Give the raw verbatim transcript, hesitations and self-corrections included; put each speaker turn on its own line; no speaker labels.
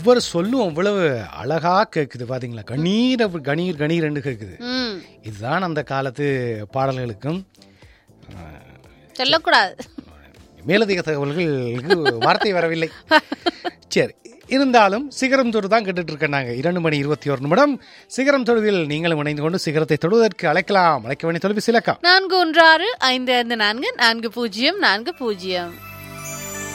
ஒவ்வொரு சொல்லும் அவ்வளவு அழகா கேட்குது பாத்தீங்களா, கணீர் கணீர் கணீர் என்று கேட்குது. இதுதான் அந்த காலத்து பாடல்களுக்கும்
சொல்லக்கூடாது
மேலதிக தகவல்களுக்கு வார்த்தை வரவில்லை. சரி, இருந்தாலும் சிகரம் தொடு தான் கேட்டுட்டு இருக்க. நாங்கள் இரண்டு மணி இருபத்தி ஒரு நிமிடம் சிகரம் தொடுவில் நீங்களும் இணைந்து கொண்டு சிகரத்தை தொடுவதற்கு அழைக்கலாம். அழைக்க வேண்டிய தொலைபேசி இலக்கம்
நான்கு ஒன்று ஆறு ஐந்து ஐந்து நான்கு நான்கு பூஜ்ஜியம் நான்கு பூஜ்ஜியம்.